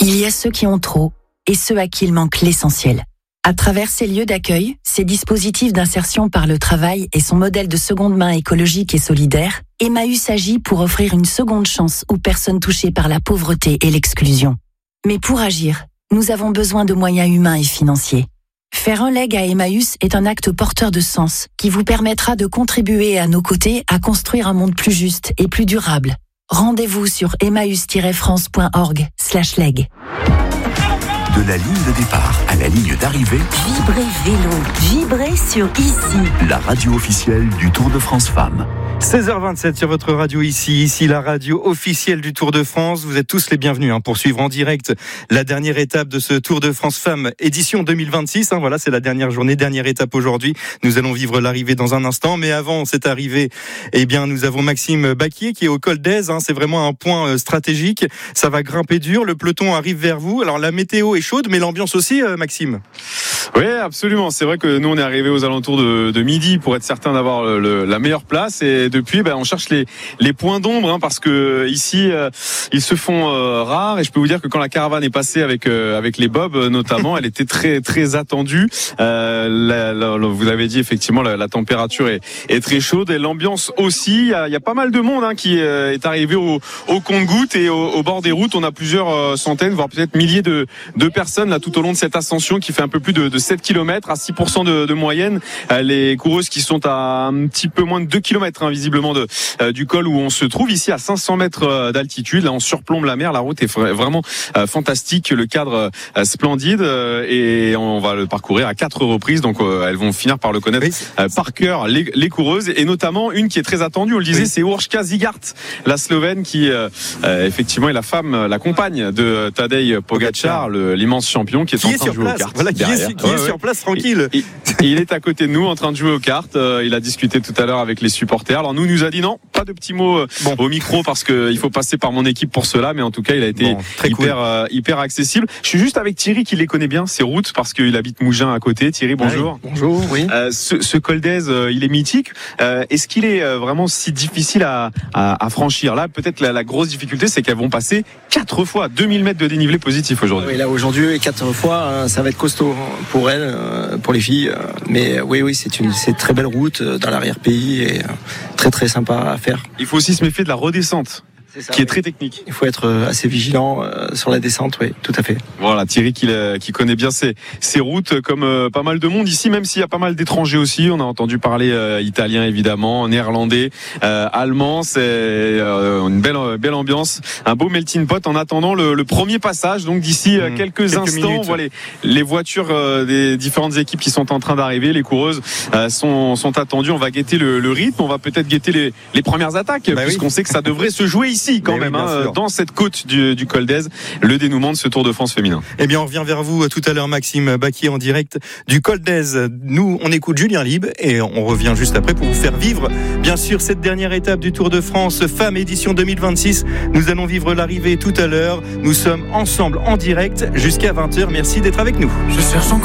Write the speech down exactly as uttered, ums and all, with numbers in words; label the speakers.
Speaker 1: Il y a ceux qui ont trop et ceux à qui il manque l'essentiel. À travers ces lieux d'accueil, ces dispositifs d'insertion par le travail et son modèle de seconde main écologique et solidaire, Emmaüs agit pour offrir une seconde chance aux personnes touchées par la pauvreté et l'exclusion. Mais pour agir, nous avons besoin de moyens humains et financiers. Faire un leg à Emmaüs est un acte porteur de sens qui vous permettra de contribuer à nos côtés à construire un monde plus juste et plus durable. Rendez-vous sur emmaüs tiret france point org slash leg.
Speaker 2: De la ligne de départ à la ligne d'arrivée,
Speaker 3: Vibrez Vélo, vibrez sur Ici,
Speaker 2: la radio officielle du Tour de France Femmes.
Speaker 4: seize heures vingt-sept sur votre radio ici, ici la radio officielle du Tour de France. Vous êtes tous les bienvenus hein, pour suivre en direct la dernière étape de ce Tour de France Femmes édition deux mille vingt-six. Hein, voilà, c'est la dernière journée, dernière étape aujourd'hui. Nous allons vivre l'arrivée dans un instant, mais avant cette arrivée, eh bien, nous avons Maxime Baquier qui est au col d'Aise. Hein, c'est vraiment un point stratégique. Ça va grimper dur. Le peloton arrive vers vous. Alors la météo est chaude, mais l'ambiance aussi, euh, Maxime.
Speaker 5: Oui, absolument. C'est vrai que nous, on est arrivé aux alentours de, de midi pour être certain d'avoir le, le, la meilleure place. Et depuis, ben, on cherche les, les points d'ombre, hein, parce que ici, euh, ils se font euh, rares. Et je peux vous dire que quand la caravane est passée avec euh, avec les bobs, notamment, elle était très très attendue. Euh, la, la, vous l'avez dit, effectivement, la, la température est, est très chaude et l'ambiance aussi. Il y a, il y a pas mal de monde hein, qui euh, est arrivé au, au compte-gouttes et au, au bord des routes. On a plusieurs euh, centaines, voire peut-être milliers de, de personnes là tout au long de cette ascension qui fait un peu plus de, de sept kilomètres à six pour cent de, de moyenne. Euh, les coureuses qui sont à un petit peu moins de deux kilomètres hein, visiblement de, euh, du col où on se trouve ici à cinq cents mètres euh, d'altitude. Là on surplombe la mer, la route est vraiment euh, fantastique, le cadre euh, splendide euh, et on va le parcourir à quatre reprises, donc euh, elles vont finir par le connaître euh, par cœur, les, les coureuses, et notamment une qui est très attendue, on le disait, oui. C'est Urška Zigart, la Slovène qui euh, euh, effectivement est la femme, la compagne de Tadej Pogačar, le, l'immense champion qui est qui en train de jouer place. aux cartes.
Speaker 4: Voilà, qui est, qui est ouais, sur ouais. place tranquille.
Speaker 5: Et, et il est à côté de nous en train de jouer aux cartes. Euh, il a discuté tout à l'heure avec les supporters. Alors nous, il nous a dit non, pas de petits mots euh, bon. au micro parce qu'il faut passer par mon équipe pour cela. Mais en tout cas, il a été bon, hyper, cool. euh, hyper accessible. Je suis juste avec Thierry qui les connaît bien, ses routes, parce qu'il habite Mougins à côté. Thierry, bonjour.
Speaker 6: Oui, bonjour, oui.
Speaker 5: Euh, ce, ce col d'Aise, euh, il est mythique. Euh, est-ce qu'il est euh, vraiment si difficile à, à, à franchir? Là, peut-être la, la grosse difficulté, c'est qu'elles vont passer quatre fois deux mille mètres de dénivelé positif aujourd'hui.
Speaker 6: Oui, là aujourd'hui, quatre fois, ça va être costaud pour elles, pour les filles. Mais oui, oui, c'est une, c'est une très belle route dans l'arrière-pays et très très sympa à faire.
Speaker 5: Il faut aussi se méfier de la redescente. Ça, qui est très technique.
Speaker 6: Il faut être assez vigilant euh, sur la descente, oui, tout à fait.
Speaker 5: Voilà, Thierry qui, qui connaît bien ces, ces routes, comme euh, pas mal de monde ici, même s'il y a pas mal d'étrangers aussi. On a entendu parler euh, italien évidemment, néerlandais, euh, allemand. C'est euh, une belle, belle ambiance, un beau melting pot. En attendant le, le premier passage, donc d'ici euh, quelques, quelques instants, minutes. On voit les, les voitures euh, des différentes équipes qui sont en train d'arriver. Les coureuses euh, sont, sont attendues. On va guetter le, le rythme, on va peut-être guetter les, les premières attaques, bah puisqu'on oui. sait que ça devrait se jouer ici. Quand Mais même, oui, hein, dans cette côte du, du col d'Aise, le dénouement de ce Tour de France féminin.
Speaker 4: Eh bien, on revient vers vous tout à l'heure, Maxime Baquier, en direct du col d'Aise. Nous, on écoute Julien Libre et on revient juste après pour vous faire vivre, bien sûr, cette dernière étape du Tour de France Femmes édition deux mille vingt-six. Nous allons vivre l'arrivée tout à l'heure. Nous sommes ensemble en direct jusqu'à vingt heures. Merci d'être avec nous.
Speaker 7: Je cherche encore